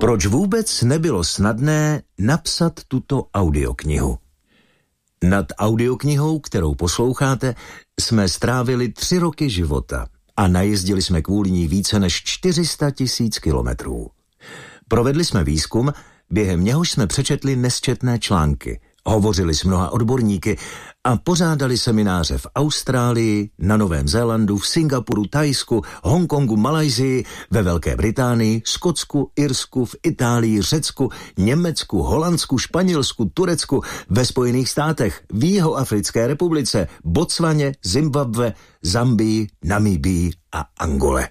Proč vůbec nebylo snadné napsat tuto audioknihu? Nad audioknihou, kterou posloucháte, jsme strávili 3 roky života a najezdili jsme kvůli ní více než 400 000 kilometrů. Provedli jsme výzkum, během něhož jsme přečetli nesčetné články, hovořili s mnoha odborníky a pořádali semináře v Austrálii, na Novém Zélandu, v Singapuru, Thajsku, Hongkongu, Malajsii, ve Velké Británii, Skotsku, Irsku, v Itálii, Řecku, Německu, Holandsku, Španělsku, Turecku, ve Spojených státech, v Jihoafrické republice, Botswaně, Zimbabwe, Zambii, Namibii a Angole.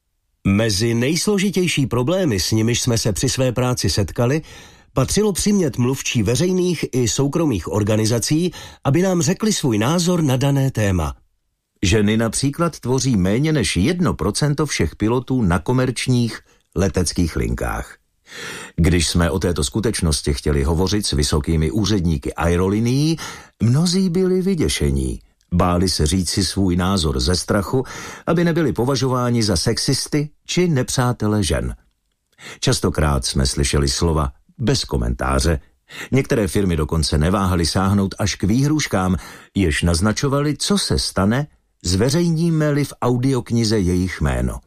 Mezi nejsložitější problémy, s nimiž jsme se při své práci setkali, patřilo přimět mluvčí veřejných i soukromých organizací, aby nám řekli svůj názor na dané téma. Ženy například tvoří méně než 1% všech pilotů na komerčních leteckých linkách. Když jsme o této skutečnosti chtěli hovořit s vysokými úředníky aerolinií, mnozí byli vyděšení. Báli se říci svůj názor ze strachu, aby nebyli považováni za sexisty či nepřátele žen. Častokrát jsme slyšeli slova bez komentáře. Některé firmy dokonce neváhaly sáhnout až k výhrůžkám, jež naznačovaly, co se stane, zveřejníme-li v audioknize jejich jméno.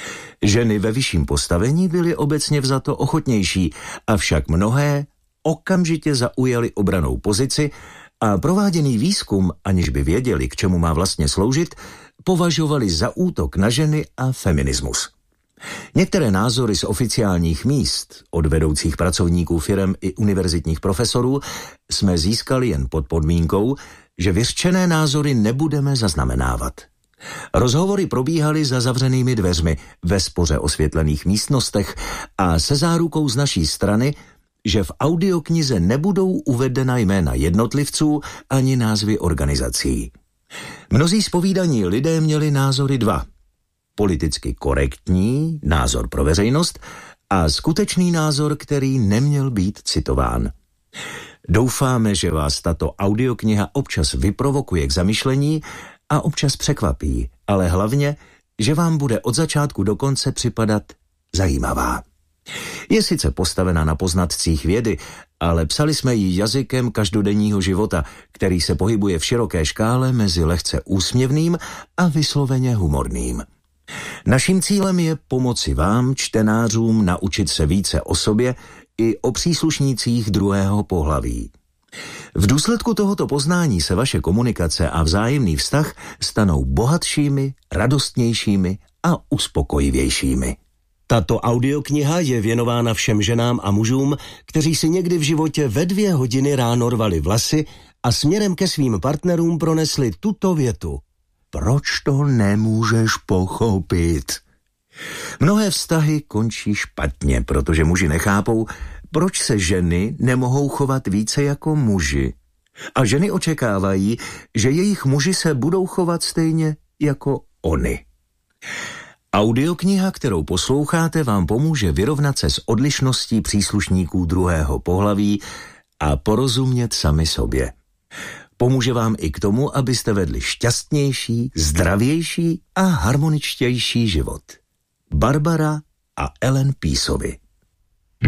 Ženy ve vyšším postavení byly obecně vzato ochotnější, avšak mnohé okamžitě zaujaly obrannou pozici a prováděný výzkum, aniž by věděli, k čemu má vlastně sloužit, považovali za útok na ženy a feminismus. Některé názory z oficiálních míst, od vedoucích pracovníků firem i univerzitních profesorů, jsme získali jen pod podmínkou, že vyřčené názory nebudeme zaznamenávat. Rozhovory probíhaly za zavřenými dveřmi ve spoře osvětlených místnostech a se zárukou z naší strany, že v audioknize nebudou uvedena jména jednotlivců ani názvy organizací. Mnozí zpovídaní lidé měli názory 2. Politicky korektní názor pro veřejnost a skutečný názor, který neměl být citován. Doufáme, že vás tato audiokniha občas vyprovokuje k zamyšlení a občas překvapí, ale hlavně, že vám bude od začátku do konce připadat zajímavá. Je sice postavena na poznatcích vědy, ale psali jsme ji jazykem každodenního života, který se pohybuje v široké škále mezi lehce úsměvným a vysloveně humorným. Naším cílem je pomoci vám, čtenářům, naučit se více o sobě i o příslušnících druhého pohlaví. V důsledku tohoto poznání se vaše komunikace a vzájemný vztah stanou bohatšími, radostnějšími a uspokojivějšími. Tato audiokniha je věnována všem ženám a mužům, kteří si někdy v životě ve 2 hodiny ráno rvali vlasy a směrem ke svým partnerům pronesli tuto větu. Proč to nemůžeš pochopit? Mnohé vztahy končí špatně, protože muži nechápou, proč se ženy nemohou chovat více jako muži. A ženy očekávají, že jejich muži se budou chovat stejně jako oni. Audiokniha, kterou posloucháte, vám pomůže vyrovnat se s odlišností příslušníků druhého pohlaví a porozumět sami sobě. Pomůže vám i k tomu, abyste vedli šťastnější, zdravější a harmoničtější život. Barbara a Ellen Peaceovi.